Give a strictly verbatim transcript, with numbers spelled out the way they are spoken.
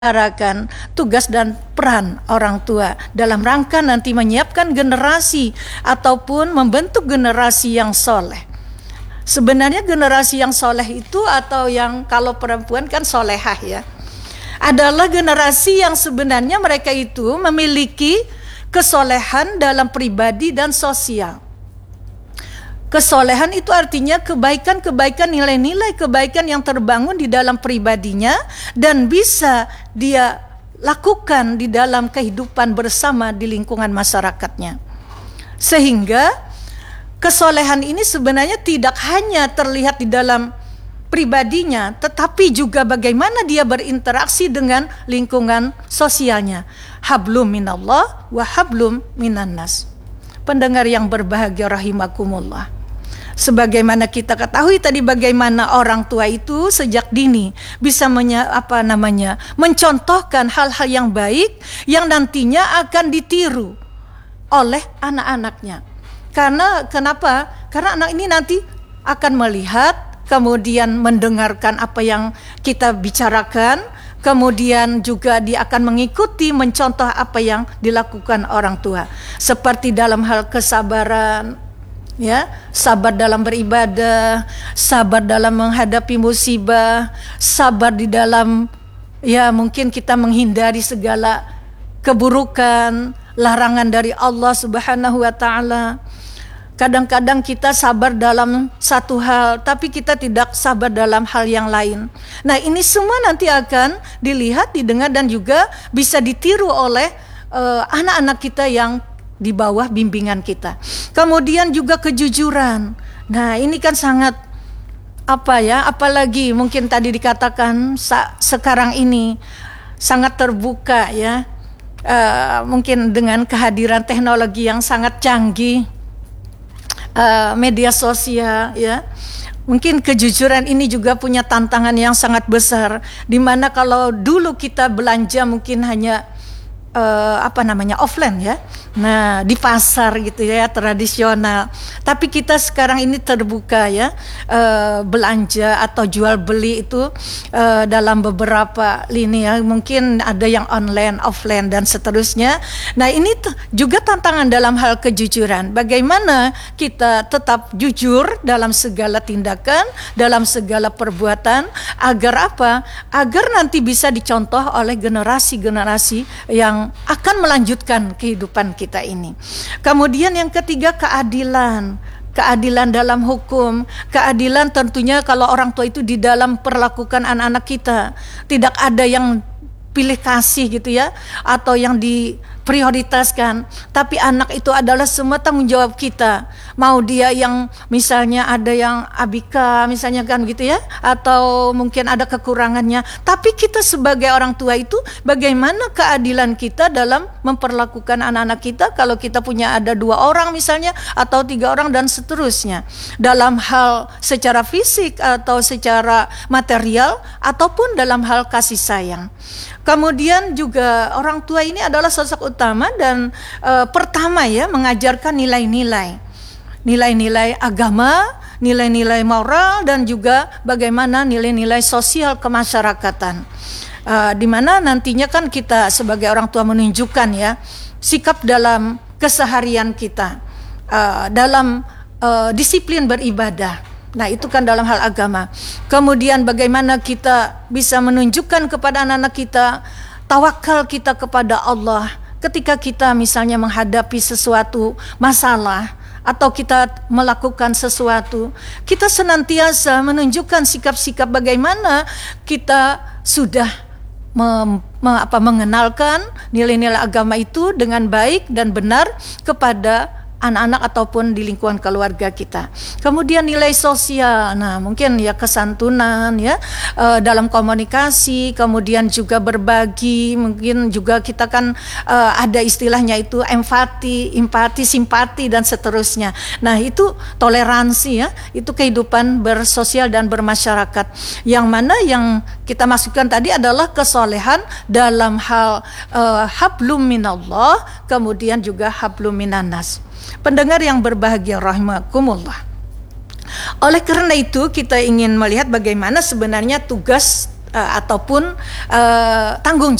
membicarakan tugas dan peran orang tua dalam rangka nanti menyiapkan generasi ataupun membentuk generasi yang soleh. Sebenarnya generasi yang soleh itu, atau yang kalau perempuan kan solehah ya, adalah generasi yang sebenarnya mereka itu memiliki kesolehan dalam pribadi dan sosial. Kesolehan itu artinya kebaikan-kebaikan, nilai-nilai kebaikan yang terbangun di dalam pribadinya dan bisa dia lakukan di dalam kehidupan bersama di lingkungan masyarakatnya. Sehingga kesolehan ini sebenarnya tidak hanya terlihat di dalam pribadinya, tetapi juga bagaimana dia berinteraksi dengan lingkungan sosialnya. Hablum minallah wa hablum minannas. Pendengar yang berbahagia rahimakumullah. Sebagaimana kita ketahui tadi, bagaimana orang tua itu sejak dini bisa menya, apa namanya, mencontohkan hal-hal yang baik yang nantinya akan ditiru oleh anak-anaknya. Karena kenapa? Karena anak ini nanti akan melihat, kemudian mendengarkan apa yang kita bicarakan, kemudian juga dia akan mengikuti, mencontoh apa yang dilakukan orang tua. Seperti dalam hal kesabaran, ya, sabar dalam beribadah, sabar dalam menghadapi musibah, sabar di dalam, ya mungkin kita menghindari segala keburukan, larangan dari Allah Subhanahu wa taala. Kadang-kadang kita sabar dalam satu hal, tapi kita tidak sabar dalam hal yang lain. Nah, ini semua nanti akan dilihat, didengar, dan juga bisa ditiru oleh uh, anak-anak kita yang di bawah bimbingan kita. Kemudian juga kejujuran. Nah, ini kan sangat apa ya, apalagi mungkin tadi dikatakan sa- sekarang ini sangat terbuka ya, uh, mungkin dengan kehadiran teknologi yang sangat canggih. Uh, media sosial ya, mungkin kejujuran ini juga punya tantangan yang sangat besar, dimana kalau dulu kita belanja mungkin hanya uh, apa namanya offline ya, nah di pasar gitu ya, tradisional. Tapi kita sekarang ini terbuka ya, uh, belanja atau jual beli itu uh, dalam beberapa lini ya, mungkin ada yang online, offline dan seterusnya. Nah, ini t- juga tantangan dalam hal kejujuran. Bagaimana kita tetap jujur dalam segala tindakan, dalam segala perbuatan, agar apa? Agar nanti bisa dicontoh oleh generasi-generasi yang akan melanjutkan kehidupan kita ini. Kemudian yang ketiga, keadilan. Keadilan dalam hukum. Keadilan tentunya kalau orang tua itu di dalam perlakukan anak-anak kita, tidak ada yang pilih kasih gitu ya, atau yang diprioritaskan, tapi anak itu adalah semua tanggung jawab kita. Mau dia yang misalnya ada yang abika misalnya kan gitu ya, atau mungkin ada kekurangannya, tapi kita sebagai orang tua itu bagaimana keadilan kita dalam memperlakukan anak-anak kita, kalau kita punya ada dua orang misalnya, atau tiga orang dan seterusnya, dalam hal secara fisik atau secara material, ataupun dalam hal kasih sayang. Kemudian juga orang tua ini adalah sosok utama dan e, pertama ya, mengajarkan nilai-nilai, nilai-nilai agama, nilai-nilai moral, dan juga bagaimana nilai-nilai sosial kemasyarakatan. E, di mana nantinya kan kita sebagai orang tua menunjukkan ya sikap dalam keseharian kita, e, dalam e, disiplin beribadah. Nah, itu kan dalam hal agama. Kemudian bagaimana kita bisa menunjukkan kepada anak-anak kita tawakal kita kepada Allah ketika kita misalnya menghadapi sesuatu masalah atau kita melakukan sesuatu, kita senantiasa menunjukkan sikap-sikap bagaimana kita sudah mem, me, apa, mengenalkan nilai-nilai agama itu dengan baik dan benar kepada anak-anak ataupun di lingkungan keluarga kita. Kemudian nilai sosial, nah mungkin ya kesantunan ya, e, dalam komunikasi, kemudian juga berbagi, mungkin juga kita kan e, ada istilahnya itu empati, empati, simpati dan seterusnya. Nah, itu toleransi ya, itu kehidupan bersosial dan bermasyarakat. Yang mana yang kita masukkan tadi adalah kesolehan dalam hal e, hablum minallah, kemudian juga hablum minannas. Pendengar yang berbahagia rahimakumullah. Oleh karena itu kita ingin melihat bagaimana sebenarnya tugas uh, ataupun uh, tanggung